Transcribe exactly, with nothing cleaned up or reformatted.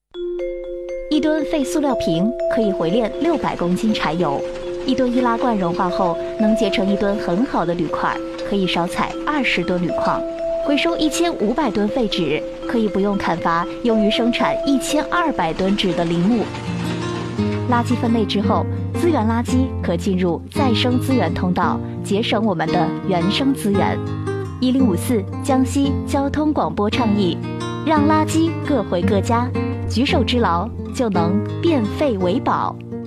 一吨废塑料瓶可以回炼六百公斤柴油，一吨易拉罐融化后能结成一吨很好的铝块，可以少采二十吨铝矿。回收一千五百吨废纸，可以不用砍伐用于生产一千二百吨纸的林木。垃圾分类之后，资源垃圾可进入再生资源通道，节省我们的原生资源。一零五四江西交通广播倡议，让垃圾各回各家，举手之劳就能变废为宝。